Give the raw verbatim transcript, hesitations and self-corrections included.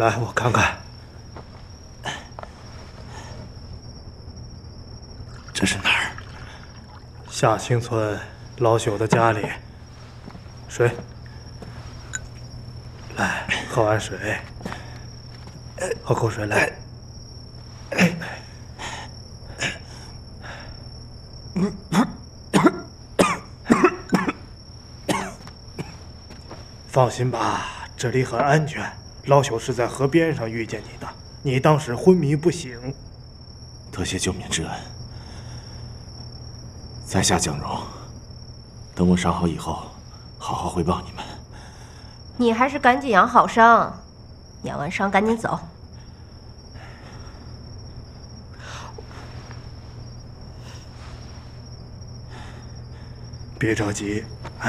来，我看看， 这是哪儿？ 下清村老朽的家里。水，来，喝完水，喝口水来。放心吧，这里很安全。老朽是在河边上遇见你的，你当时昏迷不醒。 多谢救命之恩，在下蒋荣。等我伤好以后，好好回报你们。 你还是赶紧养好伤，养完伤赶紧走。 别着急。